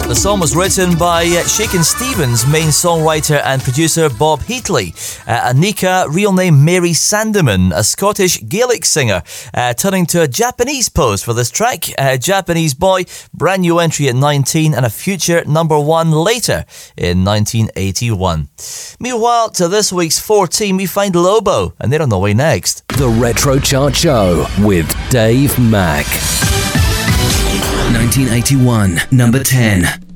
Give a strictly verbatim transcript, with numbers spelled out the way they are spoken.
The song was written by uh, Shakin' Stevens main songwriter and producer Bob Heatley. Uh, Anika, real name Mary Sandeman, a Scottish Gaelic singer, uh, turning to a Japanese pose for this track. Uh, Japanese Boy, brand new entry at nineteen and a future number one later in nineteen eighty-one. Meanwhile, to this week's fourteen, we find Lobo, and they're on the way next. The Retro Chart Show with Dave Mack. nineteen eighty-one, number ten.